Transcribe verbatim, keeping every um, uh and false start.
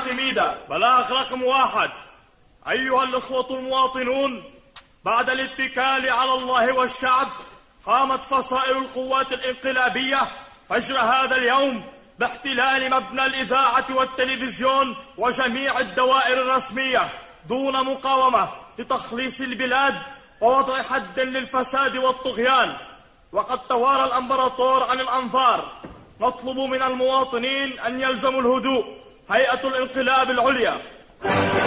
تميدة. بلاغ رقم واحد. أيها الإخوة المواطنون، بعد الاتكال على الله والشعب قامت فصائل القوات الانقلابية فجر هذا اليوم باحتلال مبنى الإذاعة والتلفزيون وجميع الدوائر الرسمية دون مقاومة لتخليص البلاد ووضع حد للفساد والطغيان. وقد توارى الأمبراطور عن الأنظار. نطلب من المواطنين أن يلزموا الهدوء. هيئة الانقلاب العليا.